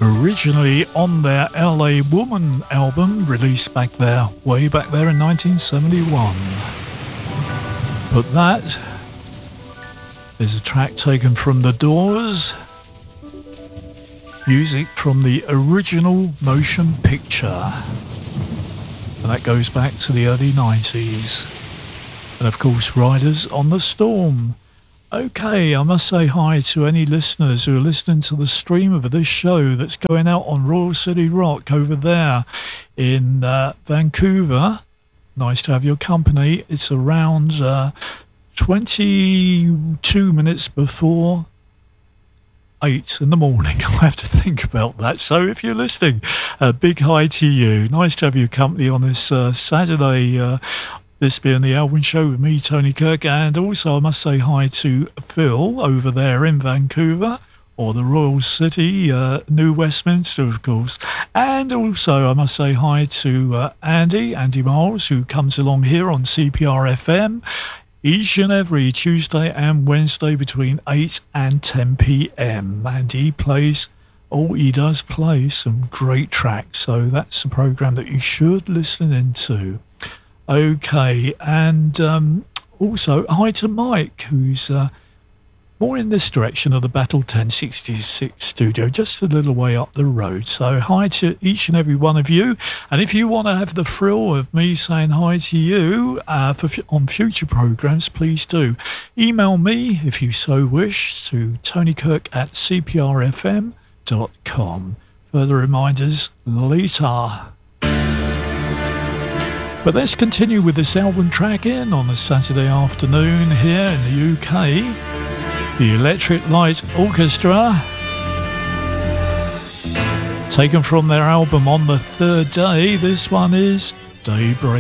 originally on their LA Woman album, released way back there in 1971. But that is a track taken from The Doors, music from the original motion picture, and that goes back to the early 90s. And of course, Riders on the Storm. Okay, I must say hi to any listeners who are listening to the stream of this show that's going out on Royal City Rock over there in Vancouver. Nice to have your company. It's around 22 minutes before 8 in the morning. I have to think about that. So if you're listening, a big hi to you. Nice to have your company on this Saturday, this being the Alwyn Show with me, Tony Kirk. And also I must say hi to Phil over there in Vancouver, or the Royal City, New Westminster, of course. And also I must say hi to Andy Miles, who comes along here on CPR FM each and every Tuesday and Wednesday between 8 and 10 p.m. And he does play some great tracks. So that's a program that you should listen into. Okay, and also hi to Mike, who's more in this direction of the Battle 1066 studio, just a little way up the road. So hi to each and every one of you. And if you want to have the thrill of me saying hi to you on future programs, please do. Email me, if you so wish, to tonykirk@cprfm.com. Further reminders later. But let's continue with this album track in on a Saturday afternoon here in the UK. The Electric Light Orchestra, taken from their album On the Third Day. This one is Daybreak.